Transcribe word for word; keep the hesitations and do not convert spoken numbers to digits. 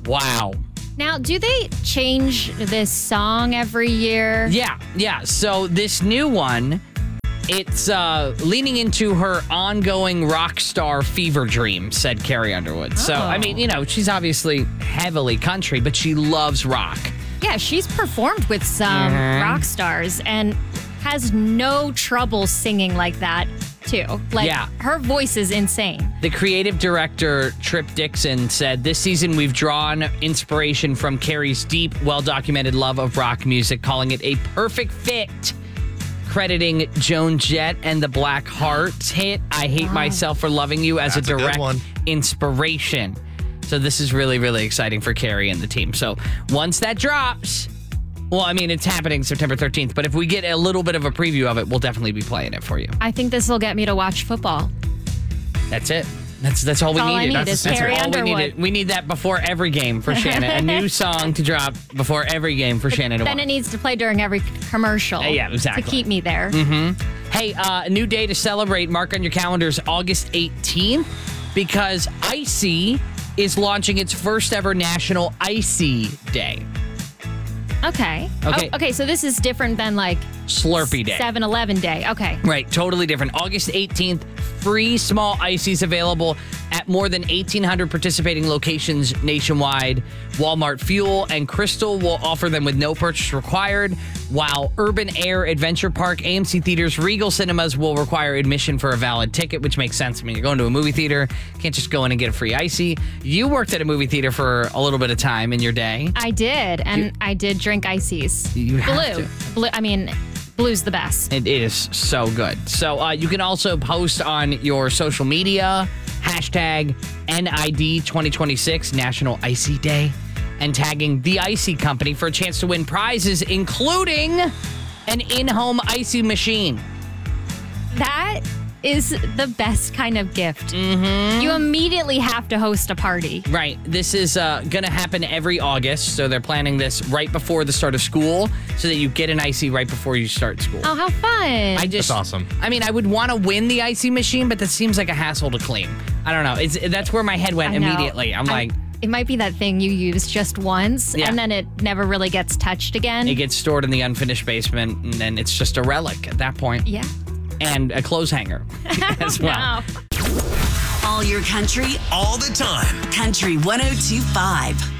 Wow. Now, do they change this song every year? Yeah, yeah. So this new one, it's uh, leaning into her ongoing rock star fever dream, said Carrie Underwood. So, I mean, you know, she's obviously heavily country, but she loves rock. Yeah, she's performed with some Mhm. rock stars and has no trouble singing like that, too. Like, Yeah. her voice is insane. The creative director, Trip Dixon, said, this season we've drawn inspiration from Carrie's deep, well-documented love of rock music, calling it a perfect fit. Crediting Joan Jett and the Black Heart hit, I Hate Myself for Loving You, as That's a a good direct one. inspiration. So this is really, really exciting for Carrie and the team. So once that drops, well, I mean, it's happening September thirteenth, but if we get a little bit of a preview of it, we'll definitely be playing it for you. I think this will get me to watch football. That's it. That's that's all we all I needed. need that's is Carrie all we Underwood. needed. We need that before every game for Shannon. A new song to drop before every game for Shannon to Then watch. it needs to play during every commercial. Yeah, exactly. To keep me there. Hey, uh, a new day to celebrate. Mark on your calendars, August eighteenth, because Icy is launching its first ever National Icy Day. Okay. Okay. Oh, okay, so this is different than like Slurpee Day. seven eleven Day. Okay. Right, totally different. August eighteenth, free small ices available at more than eighteen hundred participating locations nationwide. Walmart Fuel and Crystal will offer them with no purchase required, while Urban Air Adventure Park, A M C Theaters, Regal Cinemas will require admission for a valid ticket, which makes sense. I mean, you're going to a movie theater, can't just go in and get a free icy. You worked at a movie theater for a little bit of time in your day. I did, and I did drink ices. You have Blue. to. Blue. I mean, blue's the best. It is so good. So uh, you can also post on your social media, hashtag N I D twenty twenty-six, National Icy Day, and tagging The Icy Company for a chance to win prizes, including an in-home icy machine. That is the best kind of gift. Mm-hmm. You immediately have to host a party. Right. This is uh, going to happen every August, so they're planning this right before the start of school so that you get an icy right before you start school. Oh, how fun. I just, That's awesome. I mean, I would want to win the icy machine, but that seems like a hassle to clean. I don't know. It's that's where my head went I know. immediately. I'm I- like, it might be that thing you use just once, Yeah. and then it never really gets touched again. it gets stored in the unfinished basement, and then it's just a relic at that point. yeah. And a clothes hanger as well. Wow. All your country, All the time. Country one oh two point five.